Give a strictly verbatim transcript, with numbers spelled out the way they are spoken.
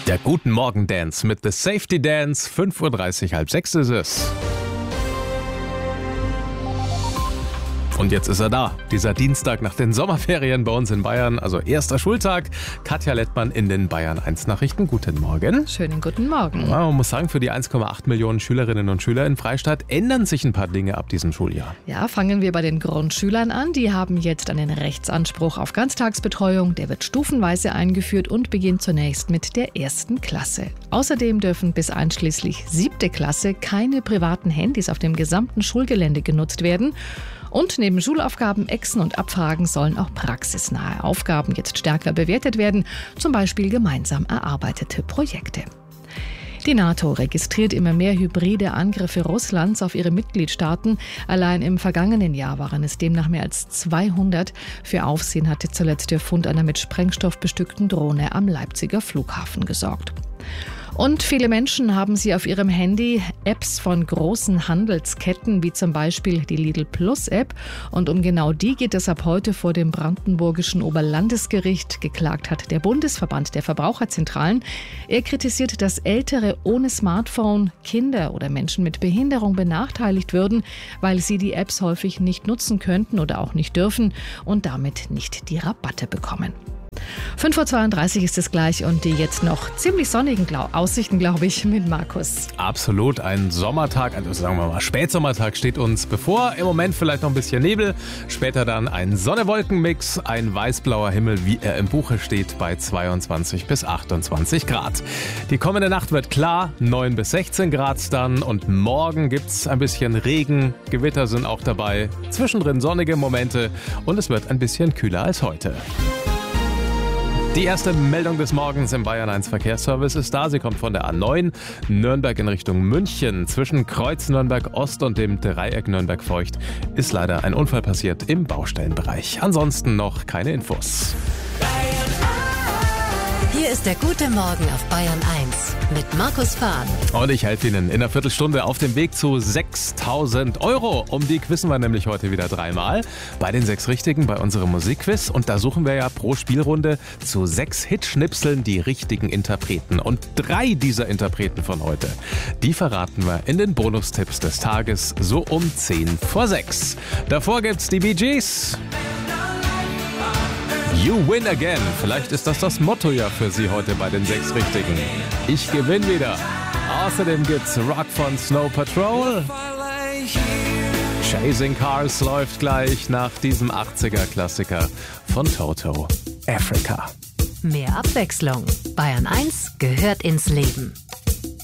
Der Guten Morgen Dance mit The Safety Dance. fünf Uhr dreißig, halb sechs ist es. Und jetzt ist er da, dieser Dienstag nach den Sommerferien bei uns in Bayern, also erster Schultag. Katja Lettmann in den Bayern eins Nachrichten. Guten Morgen. Schönen guten Morgen. Ja, man muss sagen, für die eins Komma acht Millionen Schülerinnen und Schüler in Freistadt ändern sich ein paar Dinge ab diesem Schuljahr. Ja, fangen wir bei den Grundschülern an. Die haben jetzt einen Rechtsanspruch auf Ganztagsbetreuung. Der wird stufenweise eingeführt und beginnt zunächst mit der ersten Klasse. Außerdem dürfen bis einschließlich siebte Klasse keine privaten Handys auf dem gesamten Schulgelände genutzt werden. Und neben Schulaufgaben, Exen und Abfragen sollen auch praxisnahe Aufgaben jetzt stärker bewertet werden, zum Beispiel gemeinsam erarbeitete Projekte. Die NATO registriert immer mehr hybride Angriffe Russlands auf ihre Mitgliedstaaten. Allein im vergangenen Jahr waren es demnach mehr als zweihundert. Für Aufsehen hatte zuletzt der Fund einer mit Sprengstoff bestückten Drohne am Leipziger Flughafen gesorgt. Und viele Menschen haben sie auf ihrem Handy Apps von großen Handelsketten, wie zum Beispiel die Lidl Plus App. Und um genau die geht es ab heute vor dem brandenburgischen Oberlandesgericht. Geklagt hat der Bundesverband der Verbraucherzentralen. Er kritisiert, dass Ältere ohne Smartphone, Kinder oder Menschen mit Behinderung benachteiligt würden, weil sie die Apps häufig nicht nutzen könnten oder auch nicht dürfen und damit nicht die Rabatte bekommen. fünf Uhr zweiunddreißig ist es gleich und die jetzt noch ziemlich sonnigen Glau- Aussichten, glaube ich, mit Markus. Absolut, ein Sommertag, also sagen wir mal Spätsommertag steht uns bevor. Im Moment vielleicht noch ein bisschen Nebel, später dann ein Sonne-Wolken-Mix, ein weiß-blauer Himmel, wie er im Buche steht, bei zweiundzwanzig bis achtundzwanzig Grad. Die kommende Nacht wird klar, neun bis sechzehn Grad dann und morgen gibt's ein bisschen Regen, Gewitter sind auch dabei, zwischendrin sonnige Momente und es wird ein bisschen kühler als heute. Die erste Meldung des Morgens im Bayern eins Verkehrsservice ist da. Sie kommt von der A neun, Nürnberg in Richtung München. Zwischen Kreuz Nürnberg Ost und dem Dreieck Nürnberg Feucht ist leider ein Unfall passiert im Baustellenbereich. Ansonsten noch keine Infos. Hier ist der Gute Morgen auf Bayern eins mit Markus Fahn. Und ich helfe Ihnen in einer Viertelstunde auf dem Weg zu sechstausend Euro. Um die quizzen wir nämlich heute wieder dreimal. Bei den sechs Richtigen bei unserem Musikquiz. Und da suchen wir ja pro Spielrunde zu sechs Hitschnipseln die richtigen Interpreten. Und drei dieser Interpreten von heute, die verraten wir in den Bonustipps des Tages so um zehn vor sechs. Davor gibt's die Bee Gees. You win again. Vielleicht ist das das Motto ja für Sie heute bei den sechs Richtigen. Ich gewinne wieder. Außerdem gibt's Rock von Snow Patrol. Chasing Cars läuft gleich nach diesem achtziger-Klassiker von Toto. Africa. Mehr Abwechslung. Bayern eins gehört ins Leben.